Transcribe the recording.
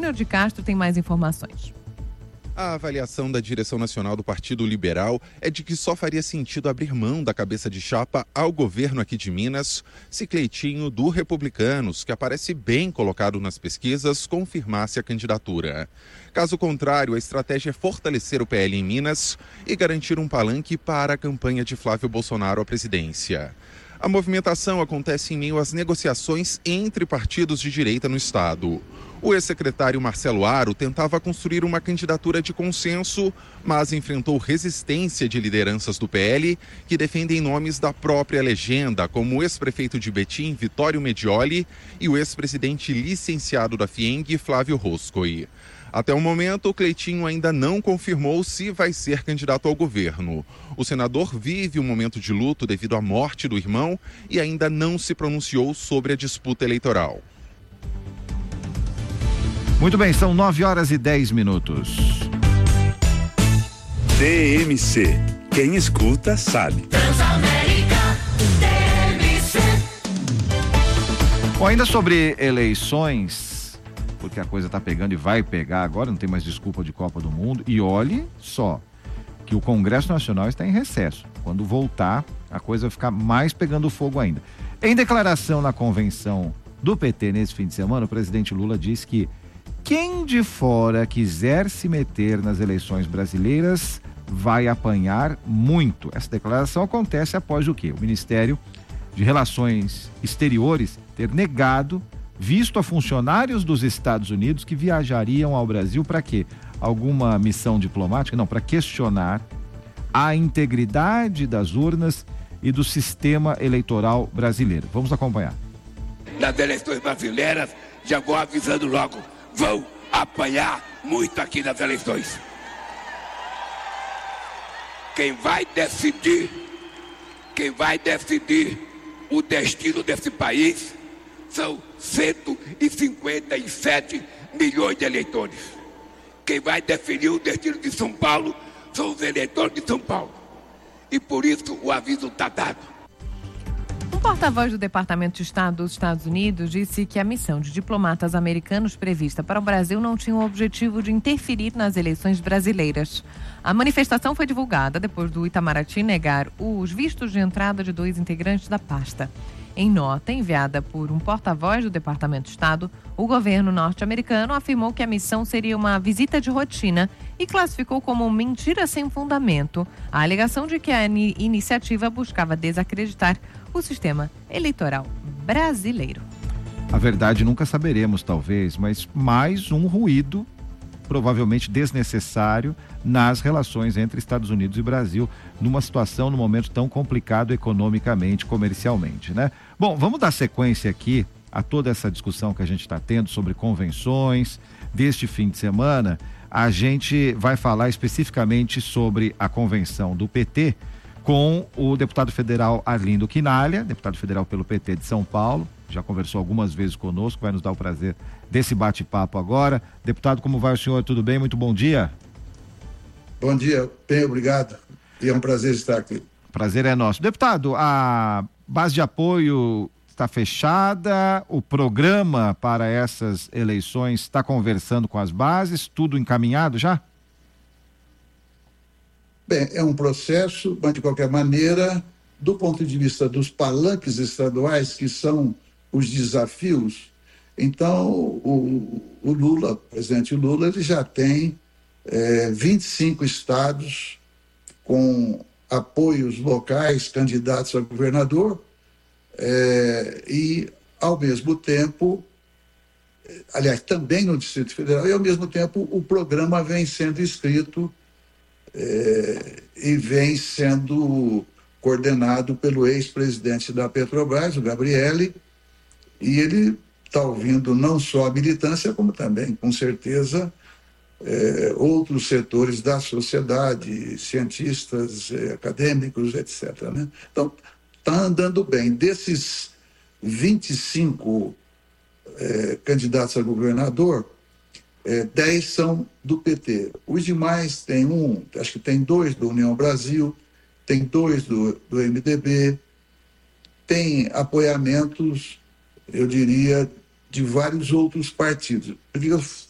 Júnior de Castro tem mais informações. A avaliação da direção nacional do Partido Liberal é de que só faria sentido abrir mão da cabeça de chapa ao governo aqui de Minas se Cleitinho, do Republicanos, que aparece bem colocado nas pesquisas, confirmasse a candidatura. Caso contrário, a estratégia é fortalecer o PL em Minas e garantir um palanque para a campanha de Flávio Bolsonaro à presidência. A movimentação acontece em meio às negociações entre partidos de direita no estado. O ex-secretário Marcelo Aro tentava construir uma candidatura de consenso, mas enfrentou resistência de lideranças do PL, que defendem nomes da própria legenda, como o ex-prefeito de Betim, Vitório Medioli, e o ex-presidente licenciado da FIENG, Flávio Roscoe. Até o momento, Cleitinho ainda não confirmou se vai ser candidato ao governo. O senador vive um momento de luto devido à morte do irmão e ainda não se pronunciou sobre a disputa eleitoral. Muito bem, são 9h10. DMC, quem escuta sabe. Transamérica, DMC. Bom, ainda sobre eleições, porque a coisa tá pegando e vai pegar agora, não tem mais desculpa de Copa do Mundo, e olhe só, que o Congresso Nacional está em recesso. Quando voltar, a coisa vai ficar mais pegando fogo ainda. Em declaração na convenção do PT nesse fim de semana, o presidente Lula disse que quem de fora quiser se meter nas eleições brasileiras vai apanhar muito. Essa declaração acontece após o quê? O Ministério de Relações Exteriores ter negado visto a funcionários dos Estados Unidos que viajariam ao Brasil para quê? Alguma missão diplomática? Não, para questionar a integridade das urnas e do sistema eleitoral brasileiro. Vamos acompanhar. Nas eleições brasileiras, já vou avisando logo, vão apanhar muito aqui nas eleições. Quem vai decidir o destino desse país são 157 milhões de eleitores. Quem vai definir o destino de São Paulo são os eleitores de São Paulo. E por isso o aviso está dado. Um porta-voz do Departamento de Estado dos Estados Unidos disse que a missão de diplomatas americanos prevista para o Brasil não tinha o objetivo de interferir nas eleições brasileiras. A manifestação foi divulgada depois do Itamaraty negar os vistos de entrada de 2 integrantes da pasta. Em nota enviada por um porta-voz do Departamento de Estado, o governo norte-americano afirmou que a missão seria uma visita de rotina e classificou como mentira sem fundamento a alegação de que a iniciativa buscava desacreditar o sistema eleitoral brasileiro. A verdade nunca saberemos, talvez, mas mais um ruído, provavelmente desnecessário, nas relações entre Estados Unidos e Brasil, numa situação, num momento tão complicado economicamente, comercialmente, né? Bom, vamos dar sequência aqui a toda essa discussão que a gente está tendo sobre convenções deste fim de semana. A gente vai falar especificamente sobre a convenção do PT com o deputado federal Arlindo Quinalha, deputado federal pelo PT de São Paulo, já conversou algumas vezes conosco, vai nos dar o prazer desse bate-papo agora. Deputado, como vai o senhor? Tudo bem? Muito bom dia. Bom dia, bem, obrigado. E é um prazer estar aqui. Prazer é nosso. Deputado, a base de apoio está fechada, o programa para essas eleições está conversando com as bases, tudo encaminhado já? Bem, é um processo, mas de qualquer maneira, do ponto de vista dos palanques estaduais, que são os desafios, então o Lula, o presidente Lula, ele já tem 25 estados com apoios locais, candidatos a governador, e ao mesmo tempo, aliás, também no Distrito Federal, e ao mesmo tempo o programa vem sendo escrito e vem sendo coordenado pelo ex-presidente da Petrobras, o Gabrielli, e ele está ouvindo não só a militância, como também, com certeza, outros setores da sociedade, cientistas, acadêmicos, etc., né? Então, está andando bem. Desses 25 candidatos a governador, 10 são do PT. Os demais acho que tem 2 do União Brasil, tem 2 do MDB, tem apoiamentos, eu diria, de vários outros partidos. Por que eu